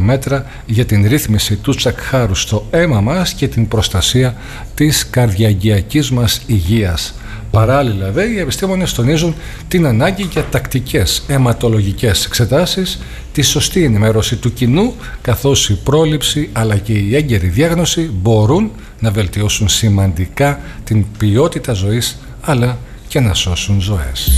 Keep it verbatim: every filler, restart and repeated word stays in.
μέτρα για την ρύθμιση του τσακχάρου στο αίμα μας και την προστασία της καρδιαγγειακής μας υγείας. Παράλληλα, δε, οι επιστήμονες τονίζουν την ανάγκη για τακτικές αιματολογικές εξετάσεις, τη σωστή ενημέρωση του κοινού, καθώς η πρόληψη αλλά και η έγκαιρη διάγνωση μπορούν να βελτιώσουν σημαντικά την ποιότητα ζωής αλλά και να σώσουν ζωές.